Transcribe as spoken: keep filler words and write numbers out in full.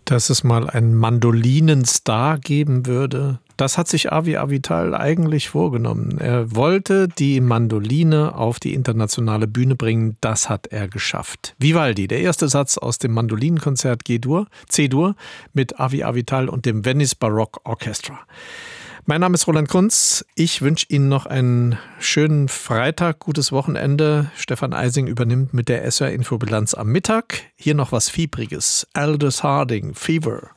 Dass es mal einen Mandolinenstar geben würde, das hat sich Avi Avital eigentlich vorgenommen. Er wollte die Mandoline auf die internationale Bühne bringen. Das hat er geschafft. Vivaldi, der erste Satz aus dem Mandolinenkonzert G-Dur, C-Dur mit Avi Avital und dem Venice Baroque Orchestra. Mein Name ist Roland Kunz. Ich wünsche Ihnen noch einen schönen Freitag, gutes Wochenende. Stefan Eising übernimmt mit der S W R-Infobilanz am Mittag. Hier noch was Fiebriges. Aldous Harding, Fever.